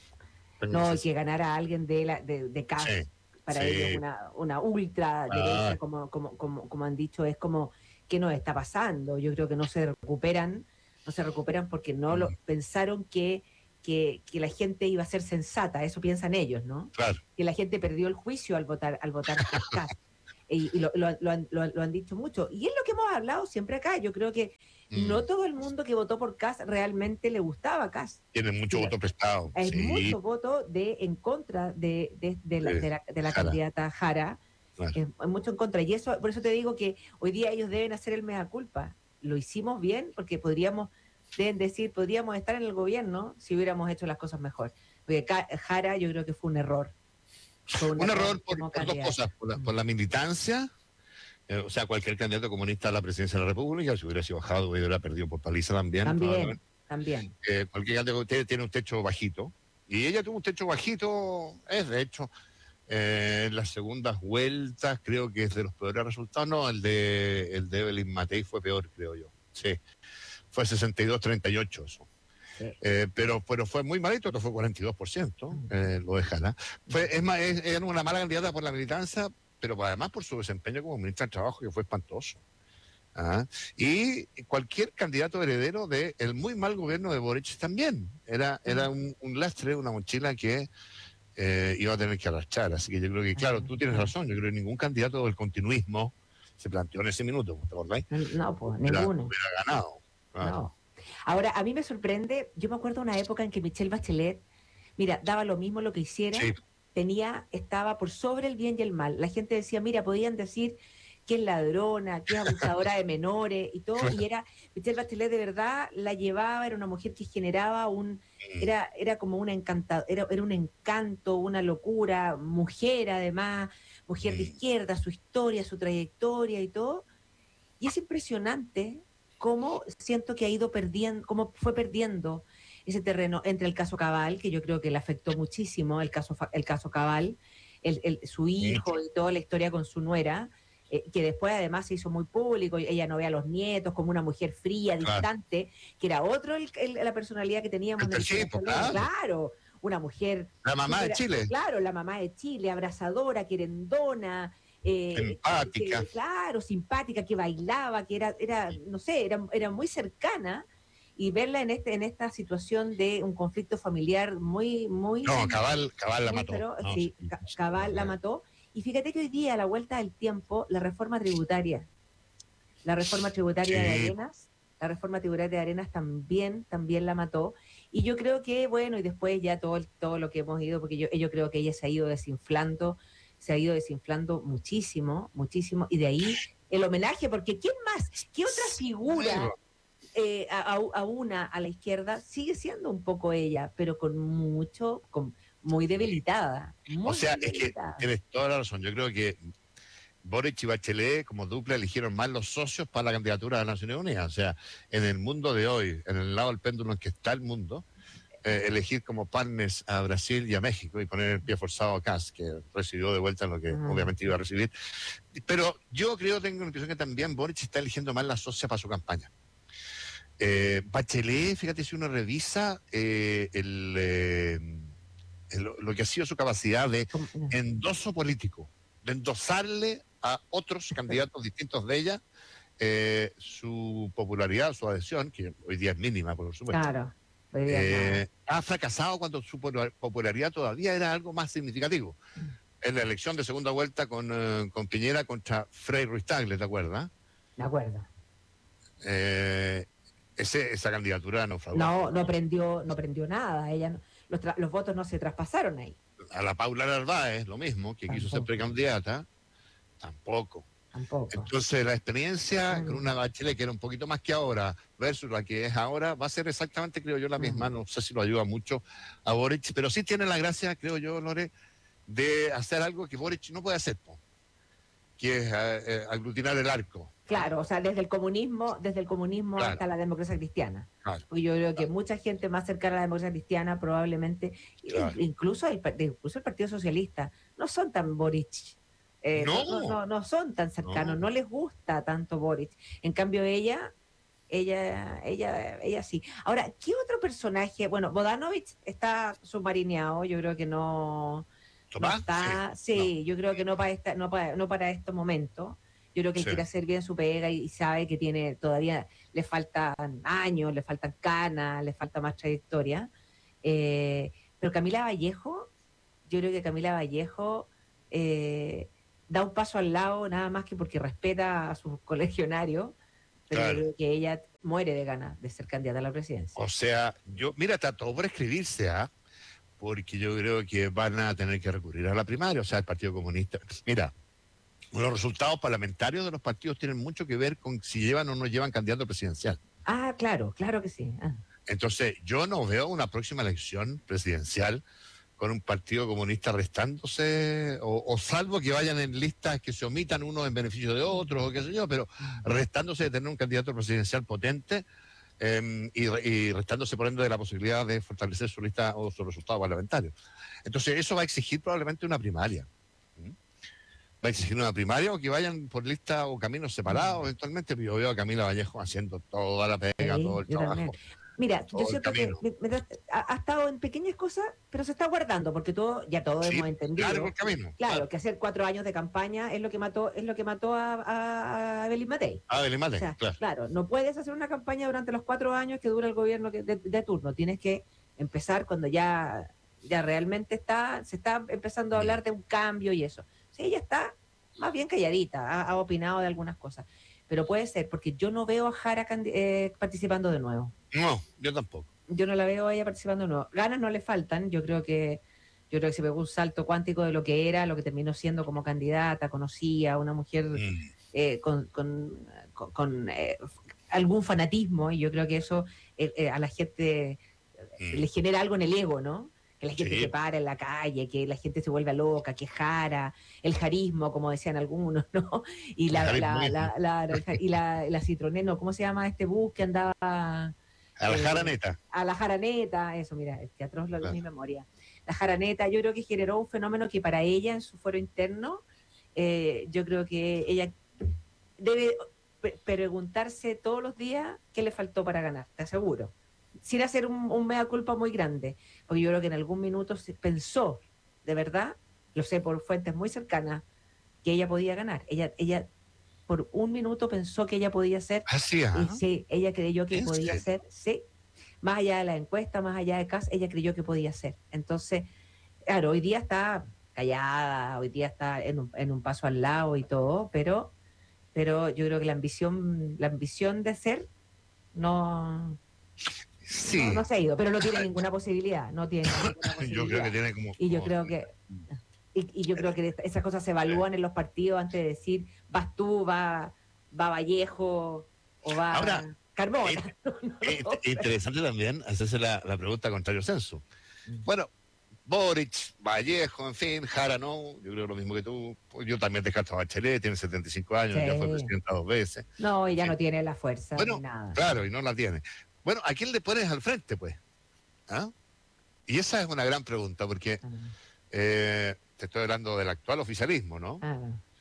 Pero No, sé y si- que ganara a alguien de la de, de Cas, Sí, para sí. ellos una, una ultra derecha, Ah. como, como, como, como han dicho, es como, ¿qué nos está pasando? Yo creo que no se recuperan, no se recuperan porque no lo pensaron que, que, que la gente iba a ser sensata, eso piensan ellos, ¿no? Claro. Que la gente perdió el juicio al votar, al votar por Cas. Y, y lo, lo- lo han, lo han- lo han dicho mucho. Y es lo que hemos hablado siempre acá. Yo creo que Mm. no todo el mundo que votó por Cas realmente le gustaba Cas. Tienen mucho Sí. voto prestado. Hay sí, mucho voto de en contra de, de, de la, Sí, de la- de la Jara. candidata Jara. claro. Eh, hay mucho en contra. Y eso, por eso te digo que hoy día ellos deben hacer el mea culpa. Lo hicimos bien porque podríamos, deben decir, podríamos estar en el gobierno si hubiéramos hecho las cosas mejor. Porque Ca- Jara yo creo que fue un error. Fue Un error por, como por dos candidata. cosas, por la, por la militancia, eh, o sea, cualquier candidato comunista a la presidencia de la República, si hubiera sido bajado, hubiera perdido por paliza también. También, probablemente. también. Eh, cualquier candidato tiene, tiene un techo bajito, y ella tuvo un techo bajito, es de hecho, eh, en las segundas vueltas, creo que es de los peores resultados, no, el de, el de Evelyn Matei fue peor, creo yo, sí, fue sesenta y dos treinta y ocho eso. Eh, pero, pero fue muy malito, esto fue cuarenta y dos por ciento, eh, lo de Jara. Fue, es más, es- era una mala candidata por la militancia, pero además por su desempeño como ministra del Trabajo, que fue espantoso. Ah, y cualquier candidato heredero del muy mal gobierno de Boric también. Era, era un, un lastre, una mochila que eh, iba a tener que arrastrar. Así que yo creo que, claro, tú tienes razón. Yo creo que ningún candidato del continuismo se planteó en ese minuto, ¿te acordáis? No, pues Hubiera- ninguno. hubiera ganado. claro. No. Ahora, a mí me sorprende, yo me acuerdo una época en que Michelle Bachelet, mira, daba lo mismo lo que hiciera, Sí. tenía, estaba por sobre el bien y el mal. La gente decía, mira, podían decir que es ladrona, que es abusadora de menores y todo, y era, Michelle Bachelet de verdad la llevaba, era una mujer que generaba un, era, era como una encantado, era, era un encanto, una locura, mujer además, mujer de izquierda, su historia, su trayectoria y todo. Y es impresionante cómo siento que ha ido perdiendo, cómo fue perdiendo ese terreno entre el caso Cabal, que yo creo que le afectó muchísimo, el caso, el caso Cabal, el, el, su hijo y toda la historia con su nuera, eh, que después además se hizo muy público, ella no ve a los nietos como una mujer fría, claro, distante, que era otro el, el, la personalidad que teníamos. El chico, claro. claro, una mujer... La mamá era, de Chile. Claro, la mamá de Chile, abrazadora, querendona, eh, simpática. Que, claro, simpática, que bailaba, que era, era no sé, era, era muy cercana. Y verla en este en esta situación de un conflicto familiar muy muy no Cabal Cabal la mató pero, no, sí, sí, Cabal la mató. Y fíjate que hoy día, a la vuelta del tiempo, la reforma tributaria la reforma tributaria sí. de Arenas la reforma tributaria de Arenas también también la mató. Y yo creo que bueno, y después ya todo todo lo que hemos ido, porque yo, yo creo que ella se ha ido desinflando se ha ido desinflando muchísimo muchísimo y de ahí el homenaje, porque ¿quién más? ¿Qué otra figura Eh, a, a una a la izquierda sigue siendo un poco ella, pero con mucho, con, muy debilitada. Muy o sea, debilitada. Es que tienes toda la razón. Yo creo que Boric y Bachelet como dupla eligieron mal los socios para la candidatura de las Naciones Unidas. O sea, en el mundo de hoy, en el lado del péndulo en que está el mundo, eh, elegir como partners a Brasil y a México y poner el pie forzado a Kass, que recibió de vuelta lo que ah. obviamente iba a recibir. Pero yo creo, tengo la impresión que también Boric está eligiendo mal la socia para su campaña. Eh, Bachelet, fíjate, si uno revisa eh, el, eh, el, lo que ha sido su capacidad de endoso político, de endosarle a otros candidatos distintos de ella eh, su popularidad, su adhesión, que hoy día es mínima, por supuesto. Claro. Eh, ha fracasado cuando su popularidad todavía era algo más significativo. En la elección de segunda vuelta con, uh, con Piñera contra Frei Ruiz-Tagle, ¿te acuerdas? De acuerdo. Eh, Ese, esa candidatura no fue. No, no prendió, no prendió nada. Ella no, los, tra- los votos no se traspasaron ahí. A la Paula Narváez, lo mismo, que tampoco quiso ser precandidata, tampoco. Tampoco. Entonces, la experiencia mm. con una Bachelet que era un poquito más que ahora, versus la que es ahora, va a ser exactamente, creo yo, la misma. Mm. No sé si lo ayuda mucho a Boric, pero sí tiene la gracia, creo yo, Lore, de hacer algo que Boric no puede hacer, po, que es eh, aglutinar el arco. Claro, o sea, desde el comunismo, desde el comunismo claro. hasta la democracia cristiana. Claro. Porque yo creo que claro. mucha gente más cercana a la democracia cristiana probablemente, claro. incluso, el, incluso el Partido Socialista, no son tan Boric. Eh, no. No, no, no son tan cercanos, no. no les gusta tanto Boric. En cambio ella, ella, ella, ella sí. Ahora, ¿qué otro personaje? Bueno, Bodanovich está submarineado, yo creo que no, no está, sí, sí no. yo creo que no para esta, no para, no para este momento. Yo creo que él sí. quiere hacer bien su pega y, y sabe que tiene todavía le faltan años, le faltan canas, le falta más trayectoria. Eh, pero Camila Vallejo, yo creo que Camila Vallejo eh, da un paso al lado nada más que porque respeta a sus colegionarios, pero claro. yo creo que ella muere de ganas de ser candidata a la presidencia. O sea, yo mira, está todo por escribirse, ¿ah? ¿eh? Porque yo creo que van a tener que recurrir a la primaria, o sea, el Partido Comunista. Mira, los resultados parlamentarios de los partidos tienen mucho que ver con si llevan o no llevan candidato presidencial. Ah, claro, claro que sí. Ah. Entonces, yo no veo una próxima elección presidencial con un partido comunista restándose, o, o salvo que vayan en listas que se omitan unos en beneficio de otros, o qué sé yo, pero restándose de tener un candidato presidencial potente eh, y, y restándose, por ende, de la posibilidad de fortalecer su lista o su resultado parlamentario. Entonces, eso va a exigir probablemente una primaria. Va a exigir una primaria o que vayan por lista o caminos separados eventualmente, pero yo veo a Camila Vallejo haciendo toda la pega, sí, todo el trabajo. También. Mira, yo siento que me, me, ha, ha estado en pequeñas cosas, pero se está guardando, porque todo, ya todos sí, hemos entendido. Claro, el camino. Claro, claro, que hacer cuatro años de campaña es lo que mató, es lo que mató a, a Evelyn Matei. A Evelyn Matei, o sea, claro. Claro, no puedes hacer una campaña durante los cuatro años que dura el gobierno de, de, de turno. Tienes que empezar cuando ya, ya realmente está, se está empezando a hablar de un cambio y eso. Sí, ella está más bien calladita, ha, ha opinado de algunas cosas, pero puede ser, porque yo no veo a Jara eh, participando de nuevo. No, yo tampoco. Yo no la veo a ella participando de nuevo. Ganas no le faltan, yo creo que yo creo que se pegó un salto cuántico de lo que era, lo que terminó siendo como candidata, conocía, una mujer mm. eh, con, con, con, con eh, algún fanatismo, y yo creo que eso eh, eh, a la gente mm. le genera algo en el ego, ¿no? que la gente Sí. se para en la calle, que la gente se vuelva loca, que jara, el jarismo, como decían algunos, ¿no? Y la, El la, jarismo. la, la, la- el ja- y la, la Citroën, ¿no? ¿Cómo se llama este bus que andaba? A la eh, jaraneta. A la jaraneta, eso, mira, que atroz lo de Claro. mi memoria. La jaraneta, yo creo que generó un fenómeno que para ella, en su fuero interno, eh, yo creo que ella debe pre- preguntarse todos los días qué le faltó para ganar, te aseguro. Sin hacer un, un mea culpa muy grande, porque yo creo que en algún minuto se pensó, de verdad, lo sé por fuentes muy cercanas, que ella podía ganar. Ella, ella por un minuto pensó que ella podía ser, Así, y ¿ah? sí, ella creyó que ¿En podía serio? ser, sí, más allá de la encuesta, más allá de Cas, ella creyó que podía ser. Entonces, claro, hoy día está callada, hoy día está en un, en un paso al lado y todo, pero, pero yo creo que la ambición, la ambición de ser no, Sí. no, no se ha ido, pero no tiene ninguna posibilidad, no tiene ninguna Yo posibilidad. creo que tiene como... Y yo como- creo que y, y yo creo que esas cosas se evalúan en los partidos antes de decir vas tú, va, va Vallejo o va Ahora, Carmona. Eh, interesante también hacerse la, la pregunta contrario censo. Bueno, Boric, Vallejo, en fin, Jara no, yo creo lo mismo que tú. Yo también descarto a Bachelet, tiene setenta y cinco años, Sí. ya fue presidenta dos veces. No, y ya no tiene la fuerza Bueno, ni nada. claro, y no la tiene. Bueno, ¿a quién le pones al frente, pues? ¿Ah? Y esa es una gran pregunta, porque eh, te estoy hablando del actual oficialismo, ¿no? Ah,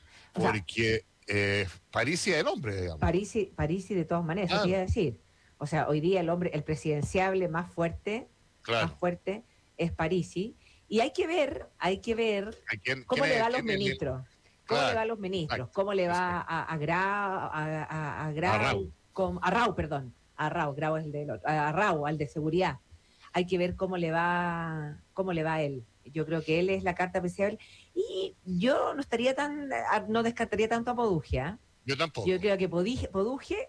o sea, Porque eh, Parisi es el hombre, digamos. Parisi, Parisi de todas maneras, eso Claro. te iba a decir. O sea, hoy día el hombre, el presidenciable más fuerte, Claro. más fuerte es Parisi. Y hay que ver, hay que ver ¿A quién- cómo quién le es- va a los quién es el- ministros. ¿Cómo Claro, le va a los ministros? ¿Cómo le va a, a Grau, a, a, a Grau, A Rau. com- a Rau, perdón, a Rau, Grau es el del otro, a Rau, al de seguridad. Hay que ver cómo le va, cómo le va a él. Yo creo que él es la carta presidencial y yo no estaría tan, no descartaría tanto a Podugia. Yo tampoco. Yo creo que Podije, Poduje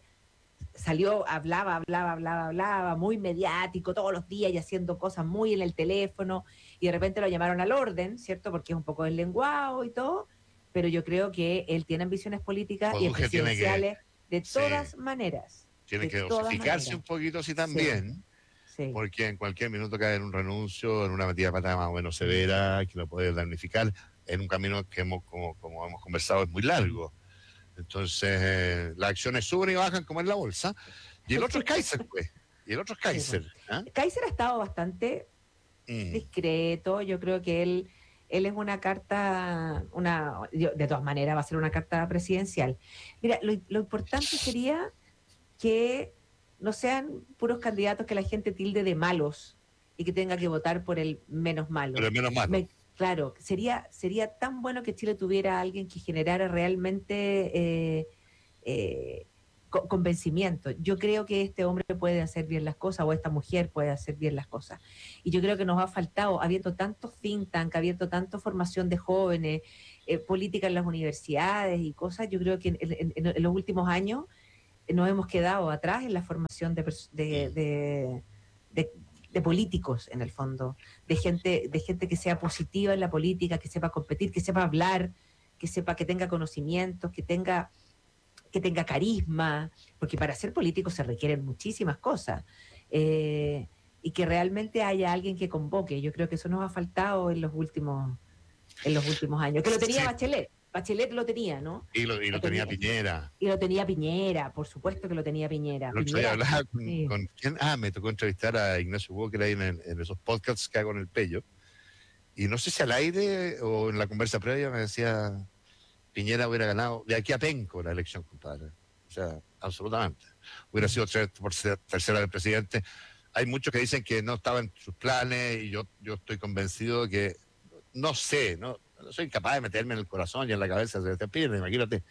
salió, hablaba, hablaba, hablaba, hablaba, muy mediático todos los días y haciendo cosas muy en el teléfono, y de repente lo llamaron al orden, ¿cierto? Porque es un poco deslenguado y todo, pero yo creo que él tiene ambiciones políticas y Poduje tiene que- presidenciales de sí. todas maneras. Tiene de que todas dosificarse maneras. un poquito así también, Sí. porque en cualquier minuto cae en un renuncio, en una metida de pata más o menos severa, que lo puede damnificar, en un camino que hemos, como, como hemos conversado, es muy largo. Entonces, eh, las acciones suben y bajan como en la bolsa. Y el otro es Kaiser, pues. Y el otro es Kaiser. ¿ah? Kaiser ha estado bastante Mm. discreto, yo creo que él, él es una carta, una, yo- de todas maneras va a ser una carta presidencial. Mira, lo, lo importante sería que no sean puros candidatos que la gente tilde de malos y que tenga que votar por el menos malo. Pero el menos malo. Me- claro, sería, sería tan bueno que Chile tuviera a alguien que generara realmente eh, eh, co- convencimiento. Yo creo que este hombre puede hacer bien las cosas o esta mujer puede hacer bien las cosas. Y yo creo que nos ha faltado, habiendo tantos think tank, habiendo tanta formación de jóvenes, eh, política en las universidades y cosas, yo creo que en, en- en- en los últimos años eh, nos hemos quedado atrás en la formación de, pers- de, de- de- de políticos, en el fondo, de gente, de gente que sea positiva en la política, que sepa competir, que sepa hablar, que sepa que tenga conocimientos, que tenga que tenga carisma, porque para ser político se requieren muchísimas cosas, eh, y que realmente haya alguien que convoque. Yo creo que eso nos ha faltado en los últimos, en los últimos años. Que lo tenía Sí. Bachelet, Bachelet lo tenía, ¿no? Y lo, y lo Lo tenía tenía. Piñera. Y lo tenía Piñera, por supuesto que lo tenía Piñera. El otro día Piñera, hablaba con, sí. con quién. Ah, me tocó entrevistar a Ignacio Walker ahí en, en esos podcasts que hago en el Pello. Y no sé si al aire o en la conversa previa me decía Piñera hubiera ganado de aquí a Penco la elección, compadre. O sea, absolutamente. Hubiera sido ter- por ser tercera del presidente. Hay muchos que dicen que no estaba en sus planes y yo, yo estoy convencido de que, no sé, no, no soy capaz de meterme en el corazón y en la cabeza de este Piñera, imagínate.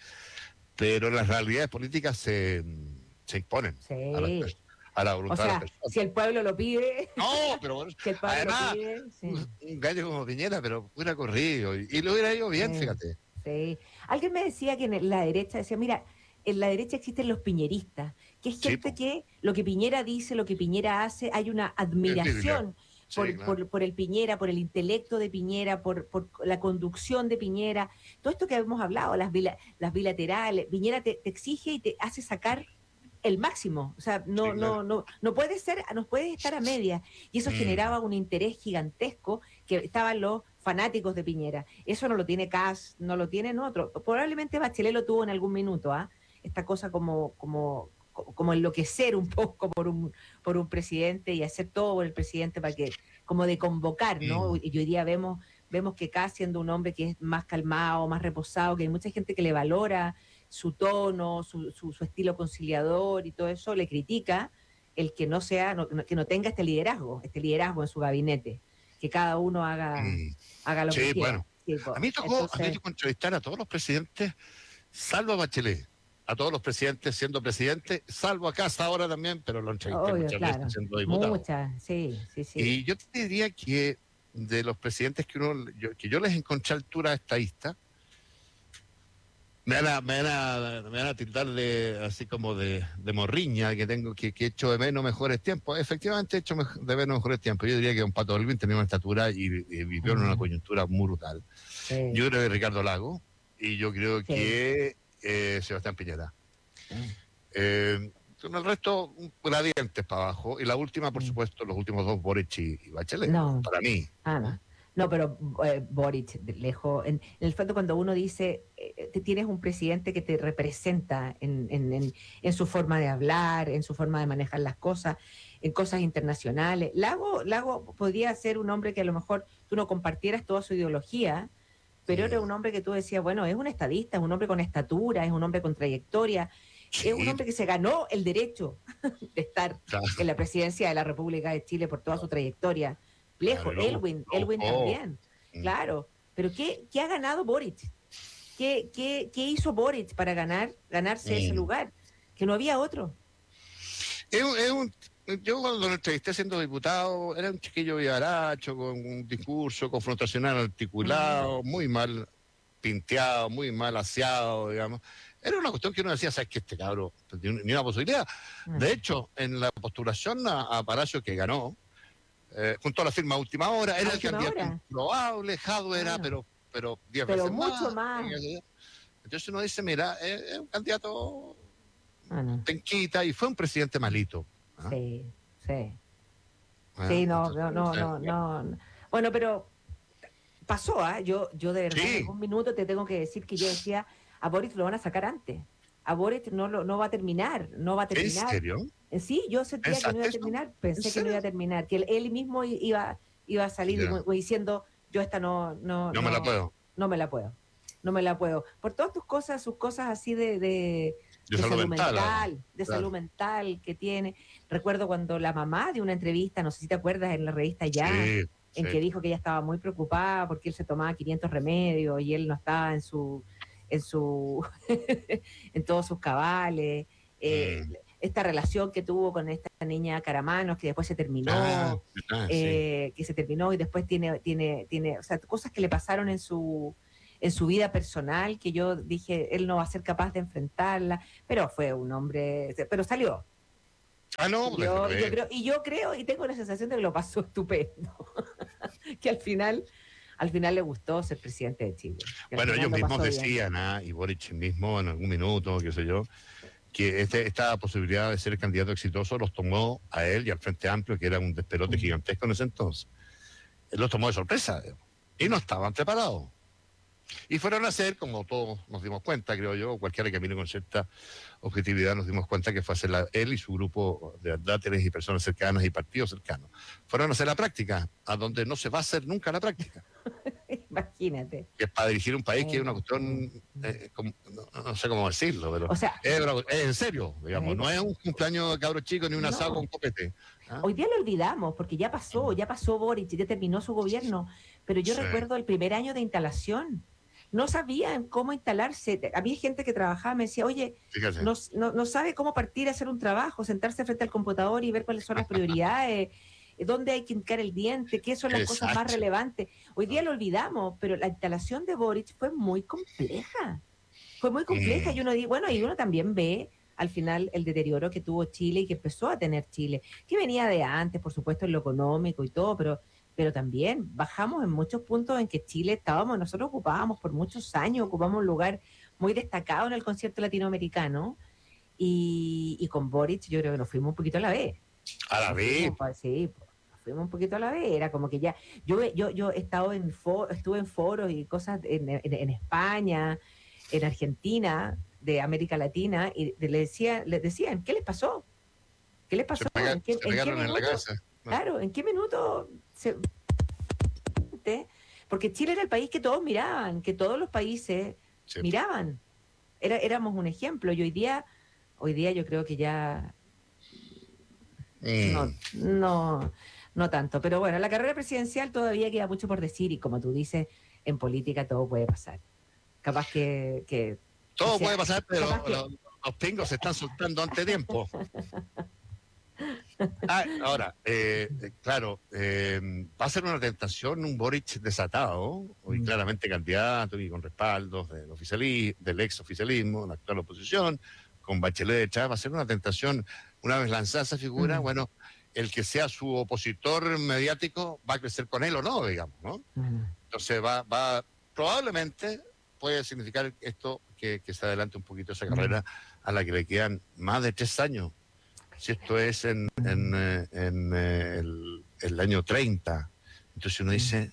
Pero las realidades políticas se, se imponen Sí. a, las pers- a la O voluntad de las sea, personas. si el pueblo lo pide, No, pero bueno, si el pueblo además, lo pide, sí. un gallo como Piñera, pero hubiera corrido y, y lo hubiera ido bien, Sí. fíjate. Sí. Alguien me decía que en la derecha, decía, mira, en la derecha existen los piñeristas, que es Sí, gente po. que lo que Piñera dice, lo que Piñera hace, hay una admiración Sí, por, claro. por, por el Piñera, por el intelecto de Piñera, por, por la conducción de Piñera, todo esto que hemos hablado, las, bila- las bilaterales, Piñera te, te exige y te hace sacar el máximo, o sea, no, Sí, claro. no, no, no puede ser, no puede estar a media, y eso Mm. generaba un interés gigantesco que estaban los fanáticos de Piñera. Eso no lo tiene Kast, no lo tienen otro. Probablemente Bachelet lo tuvo en algún minuto, ¿ah? Esta cosa como, como, como enloquecer un poco por un, por un presidente y hacer todo por el presidente para que, como de convocar, ¿no? Mm. Y hoy día vemos, vemos que Kast, siendo un hombre que es más calmado, más reposado, que hay mucha gente que le valora su tono, su, su, su estilo conciliador y todo eso, le critica el que no sea, no, que no tenga este liderazgo, este liderazgo en su gabinete, que cada uno haga, Mm. haga lo Sí, que quiera. bueno. Sí, po. A mí tocó, Entonces, a mí tocó entrevistar a todos los presidentes, salvo a Bachelet. A todos los presidentes siendo presidente, salvo a Kast ahora también, pero lo entrevisté obvio, muchas claro. veces siendo diputado. Muchas, sí, sí, sí. Y yo te diría que de los presidentes que uno yo, que yo les encontré altura estadista, me van a, me van a, me van a tildar de así como de, de morriña, que tengo que, que echo de menos mejores tiempos. Efectivamente he hecho mej- de menos mejores tiempos. Yo diría que don Pato Elwin tenía una estatura y, y vivió en una coyuntura muy brutal. Sí. Yo creo que Ricardo Lago y yo creo Sí. que eh, Sebastián Piñera. Eh, con el resto, gradientes para abajo. Y la última, por supuesto, los últimos dos, Boric y, y Bachelet. No. Para mí. Ah, no. No, pero eh, Boric, de lejos, en, en el fondo cuando uno dice, eh, te tienes un presidente que te representa en, en, en, en su forma de hablar, en su forma de manejar las cosas, en cosas internacionales. Lago, Lago podría ser un hombre que a lo mejor tú no compartieras toda su ideología, pero era un hombre que tú decías, bueno, es un estadista, es un hombre con estatura, es un hombre con trayectoria, es un hombre que se ganó el derecho de estar Claro. en la presidencia de la República de Chile por toda su trayectoria. Lejos, Claro, Elwin, no, Elwin no. también, Mm. claro. Pero ¿qué, qué ha ganado Boric? ¿Qué, qué, qué hizo Boric para ganar, ganarse ese Mm. lugar? Que no había otro. Es un- es un- yo cuando lo entrevisté siendo diputado, era un chiquillo vivaracho, con un discurso confrontacional articulado, muy mal pinteado, muy mal aseado, digamos. Era una cuestión que uno decía, ¿sabes qué? Este cabro, ni ni una posibilidad. De hecho, en la postulación a, a Palacio que ganó, eh, junto a la firma a última hora, era ¿A el última candidato hora? improbable, Jado era, Ah. pero pero diez Pero veces mucho más. más. Entonces uno dice, mira, es, es un candidato Ah, no. penquita y fue un presidente malito. ¿ah? Sí, sí. Ah, Sí, no, entonces, no, no, eh, no, no, no. Bueno, pero pasó, ¿ah? Yo, yo de verdad, Sí. en un minuto te tengo que decir que yo decía, a Boric lo van a sacar antes. A Boric no, lo, no va a terminar, no va a ¿En terminar. serio? Eh, Sí, yo sentía que no iba a ¿Pensaste eso? terminar, pensé ¿En que no iba a terminar, que él, él mismo i- iba, iba a salir Ya. como diciendo, yo esta no, no, No me la puedo. no me la puedo, no me la puedo. Por todas tus cosas, sus cosas así de, de, De salud mental, además. de Claro. salud mental que tiene. Recuerdo cuando la mamá dio una entrevista, no sé si te acuerdas, en la revista Ya, Sí, en sí. que dijo que ella estaba muy preocupada porque él se tomaba quinientos remedios y él no estaba en su en su en todos sus cabales. Eh, Mm. Esta relación que tuvo con esta niña Caramanos, que después se terminó, Ah, ah, sí. eh, que se terminó y después tiene, tiene, tiene, o sea, cosas que le pasaron en su en su vida personal, que yo dije, él no va a ser capaz de enfrentarla, pero fue un hombre, pero salió. Ah, no, pues, Yo, desde yo creo, y yo creo, y tengo la sensación de que lo pasó estupendo, que al final, al final le gustó ser presidente de Chile. que al Bueno, final ellos lo mismos pasó bien. decían, ah, y Boric mismo en algún minuto, qué sé yo, que este, esta posibilidad de ser candidato exitoso los tomó a él y al Frente Amplio, que era un despelote gigantesco en ese entonces. Él los tomó de sorpresa, digamos, y no estaban preparados. Y fueron a hacer, como todos nos dimos cuenta, creo yo, cualquiera que mire con cierta objetividad nos dimos cuenta que fue a hacer la- él y su grupo de dáteres y personas cercanas y partidos cercanos. Fueron a hacer la práctica, a donde no se va a hacer nunca la práctica. Imagínate. Que es para dirigir un país que es una cuestión, eh, como- no, no sé cómo decirlo, pero O sea, es, una- es en serio, digamos, no es un cumpleaños de cabro chico ni un No. asado con copete. ¿ah? Hoy día lo olvidamos, porque ya pasó, ya pasó Boric, ya terminó su gobierno, pero yo Sí. recuerdo el primer año de instalación. No sabían cómo instalarse. A mí hay gente que trabajaba, me decía, oye, Fíjate. no, no, no sabe cómo partir a hacer un trabajo, sentarse frente al computador y ver cuáles son las prioridades, dónde hay que hincar el diente, qué son las cosas más Exacto. relevantes. Hoy día lo olvidamos, pero la instalación de Boric fue muy compleja. Fue muy compleja. Mm. Y uno dice, bueno, y uno también ve al final el deterioro que tuvo Chile y que empezó a tener Chile, que venía de antes, por supuesto, en lo económico y todo, pero, pero también bajamos en muchos puntos en que Chile estábamos, nosotros ocupábamos por muchos años, ocupamos un lugar muy destacado en el concierto latinoamericano. y, y con Boric yo creo que nos fuimos un poquito a la vez. A la vez. Sí, nos fuimos un poquito a la vez. Era como que ya, yo yo yo he estado en for, estuve en foros y cosas en, en, en España, en Argentina, de América Latina, y le decía, les decían, ¿qué les pasó? ¿Qué les pasó? Se, pega, ¿En qué, se en qué en minuto? la casa. No. Claro, ¿en qué minuto se... Porque Chile era el país que todos miraban, que todos los países sí. miraban. Era, éramos un ejemplo. Y hoy día, hoy día yo creo que ya mm. no, no, no tanto. Pero bueno, la carrera presidencial todavía queda mucho por decir, y como tú dices, en política todo puede pasar. Capaz que... que todo o sea, puede pasar, pero que... los, los pingos se están soltando ante tiempo. Ah, ahora, eh, claro, eh, va a ser una tentación un Boric desatado, hoy mm. claramente candidato y con respaldos del, oficialismo, del ex oficialismo, la actual oposición, con Bachelet detrás, va a ser una tentación, una vez lanzada esa figura, mm. bueno, el que sea su opositor mediático va a crecer con él o no, digamos, ¿no? Mm. Entonces va, va, probablemente puede significar esto que, que se adelante un poquito esa carrera a la que le quedan más de tres años. Si esto es en, en, en el, el año treinta, entonces uno dice,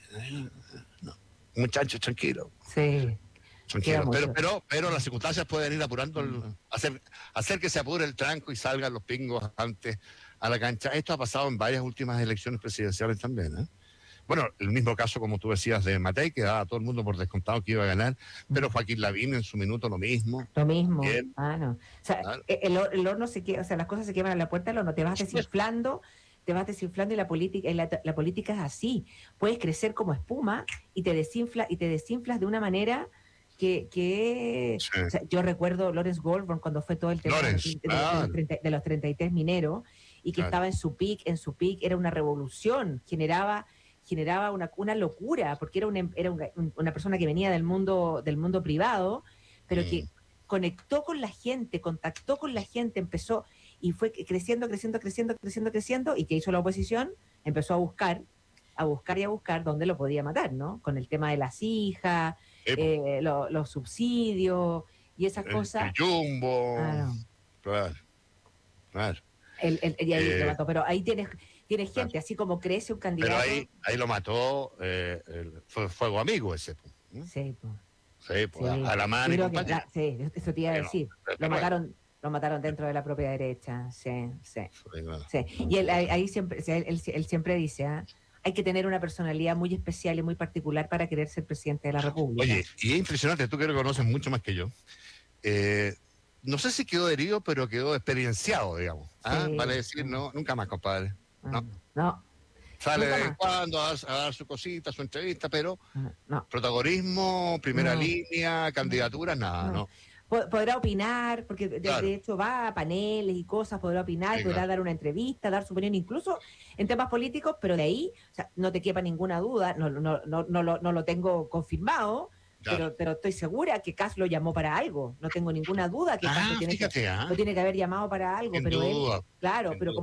no, muchachos, tranquilo. Sí. Tranquilo. Pero, pero, pero las circunstancias pueden ir apurando, el, hacer, hacer que se apure el tranco y salgan los pingos antes a la cancha. Esto ha pasado en varias últimas elecciones presidenciales también, ¿eh? Bueno, el mismo caso, como tú decías, de Matei, que daba a todo el mundo por descontado que iba a ganar, pero Joaquín Lavín en su minuto lo mismo. Lo mismo. Ah, no. O sea, claro. el, el horno se quema, o sea, las cosas se queman a la puerta del horno, te vas desinflando, te vas desinflando y la política, la, la política es así. Puedes crecer como espuma y te desinfla, y te desinflas de una manera que, que sí. O sea, yo recuerdo Lawrence Goldborn cuando fue todo el tema de, de, ah. de, los, de los treinta y tres mineros, y que claro. estaba en su pic, en su pic, era una revolución, generaba generaba una, una locura, porque era, una, era una, una persona que venía del mundo, del mundo privado, pero mm. que conectó con la gente, contactó con la gente, empezó y fue creciendo, creciendo, creciendo, creciendo, creciendo, y que hizo la oposición, empezó a buscar, a buscar y a buscar dónde lo podía matar, ¿no? Con el tema de las hijas, eh, lo, los subsidios y esas el, cosas. El jumbo. Ah, no. Claro, claro. El, el, y ahí eh, lo mató, pero ahí tienes... Tienes gente, claro. Así como crece un candidato. Pero ahí, ahí lo mató, eh, el, fue fuego amigo ese. ¿no? Sí, pues. Sí, pues, sí. A la mano y compañía. Sí, eso te iba a decir. Pero, lo mataron lo mataron dentro de la propia derecha, sí, sí. sí, claro. sí. Y él ahí siempre, él, él, él siempre dice, ¿eh? Hay que tener una personalidad muy especial y muy particular para querer ser presidente de la República. Oye, y es impresionante, tú que lo conoces mucho más que yo. Eh, no sé si quedó herido, pero quedó experienciado, digamos. ¿Ah? Sí, vale decir, sí. no, nunca más, compadre. No. no. Sale de vez en cuando a, a dar su cosita, su entrevista, pero no. protagonismo, primera no. línea, candidaturas, nada, no. no. Podrá opinar, porque de, claro. de hecho va a paneles y cosas, podrá opinar, sí, podrá claro. dar una entrevista, dar su opinión, incluso en temas políticos, pero de ahí, o sea, no te quepa ninguna duda, no, no, no, no, no, lo, no lo tengo confirmado, claro. pero, pero estoy segura que Kass lo llamó para algo, no tengo ninguna duda que ah, Kass lo tiene, fíjate, que, ¿ah? lo tiene que haber llamado para algo, Sin pero duda. él, claro, Sin pero duda.